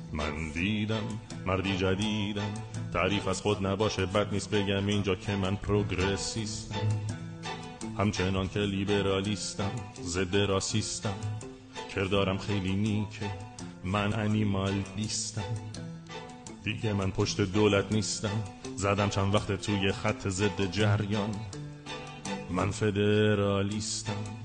من دیدم مردی جدیدم، تعریف از خود نباشه بد نیست بگم اینجا که من پروگرسیستم، همچنان که لیبرالیستم، ضد راسیستم، کردارم خیلی نیکه، من انیمال بیستم، دیگه من پشت دولت نیستم، زدم چند وقت توی خط ضد جریان، من فدرالیستم.